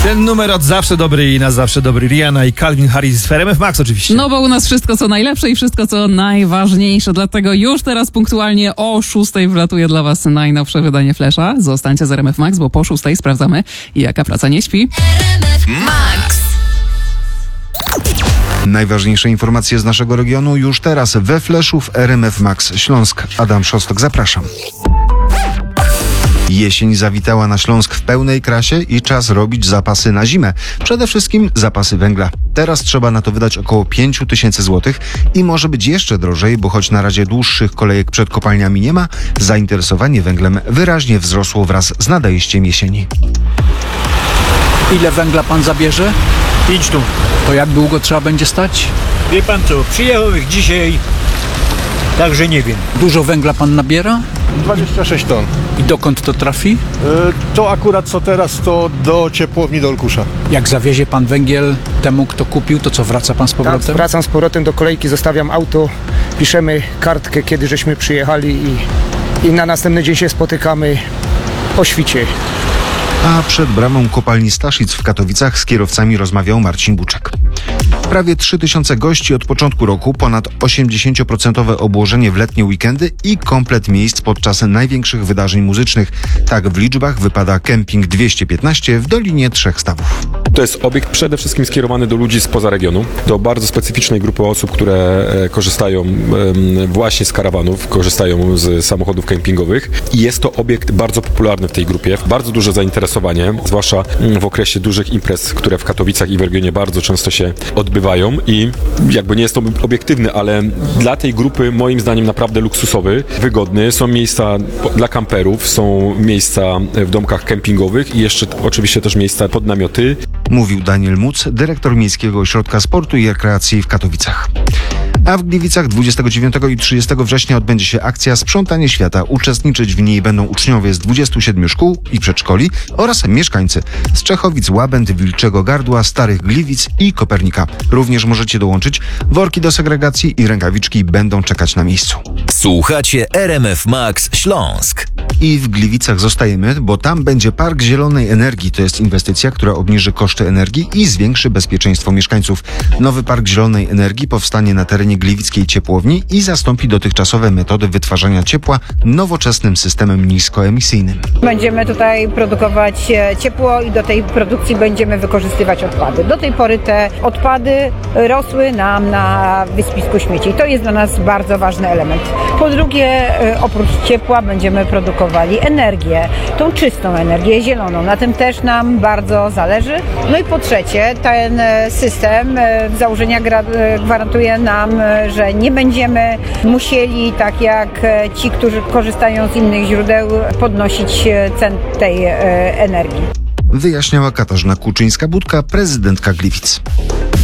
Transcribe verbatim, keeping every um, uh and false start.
Ten numer od zawsze dobry i na zawsze dobry. Rihanna i Calvin Harris w R M F Max oczywiście. No bo u nas wszystko co najlepsze i wszystko co najważniejsze. Dlatego już teraz punktualnie o szóstej wlatuje dla was najnowsze wydanie Flesza. Zostańcie z R M F Max, bo po szóstej sprawdzamy, jaka praca nie śpi. R M F Max. Najważniejsze informacje z naszego regionu już teraz we Fleszu w R M F Max Śląsk. Adam Szostok, zapraszam. Jesień zawitała na Śląsk w pełnej krasie i czas robić zapasy na zimę. Przede wszystkim zapasy węgla. Teraz trzeba na to wydać około pięć tysięcy złotych i może być jeszcze drożej, bo choć na razie dłuższych kolejek przed kopalniami nie ma, zainteresowanie węglem wyraźnie wzrosło wraz z nadejściem jesieni. Ile węgla pan zabierze? pięć ton. To jak długo trzeba będzie stać? Wie pan co, przyjechał ich dzisiaj, także nie wiem. Dużo węgla pan nabiera? dwadzieścia sześć ton. I dokąd to trafi? Y, to akurat co teraz, to do ciepłowni do Olkusza. Jak zawiezie pan węgiel temu, kto kupił, to co, wraca pan z powrotem? Tak, wracam z powrotem do kolejki, zostawiam auto, piszemy kartkę, kiedy żeśmy przyjechali i, i na następny dzień się spotykamy o świcie. A przed bramą kopalni Staszic w Katowicach z kierowcami rozmawiał Marcin Buczek. Prawie trzy tysiące gości od początku roku, ponad osiemdziesiąt procent obłożenie w letnie weekendy i komplet miejsc podczas największych wydarzeń muzycznych. Tak w liczbach wypada Kemping dwieście piętnaście w Dolinie Trzech Stawów. To jest obiekt przede wszystkim skierowany do ludzi spoza regionu, do bardzo specyficznej grupy osób, które korzystają właśnie z karawanów, korzystają z samochodów kempingowych i jest to obiekt bardzo popularny w tej grupie. Bardzo duże zainteresowanie, zwłaszcza w okresie dużych imprez, które w Katowicach i w regionie bardzo często się odbywają i jakby nie jest to obiektywny, ale dla tej grupy moim zdaniem naprawdę luksusowy, wygodny. Są miejsca dla kamperów, są miejsca w domkach kempingowych i jeszcze oczywiście też miejsca pod namioty. Mówił Daniel Muc, dyrektor Miejskiego Ośrodka Sportu i Rekreacji w Katowicach. A w Gliwicach dwudziestego dziewiątego i trzydziestego września odbędzie się akcja Sprzątanie Świata. Uczestniczyć w niej będą uczniowie z dwudziestu siedmiu szkół i przedszkoli oraz mieszkańcy z Czechowic, Łabęd, Wilczego Gardła, Starych Gliwic i Kopernika. Również możecie dołączyć. Worki do segregacji i rękawiczki będą czekać na miejscu. Słuchacie R M F Max Śląsk. I w Gliwicach zostajemy, bo tam będzie Park Zielonej Energii. To jest inwestycja, która obniży koszty energii i zwiększy bezpieczeństwo mieszkańców. Nowy Park Zielonej Energii powstanie na terenie gliwickiej ciepłowni i zastąpi dotychczasowe metody wytwarzania ciepła nowoczesnym systemem niskoemisyjnym. Będziemy tutaj produkować ciepło i do tej produkcji będziemy wykorzystywać odpady. Do tej pory te odpady rosły nam na wysypisku śmieci. To jest dla nas bardzo ważny element. Po drugie, oprócz ciepła będziemy produkowali energię, tą czystą energię, zieloną. Na tym też nam bardzo zależy. No i po trzecie, ten system w założeniach gwarantuje nam, że nie będziemy musieli, tak jak ci, którzy korzystają z innych źródeł, podnosić cen tej energii. Wyjaśniała Katarzyna Kuczyńska-Budka, prezydentka Gliwic.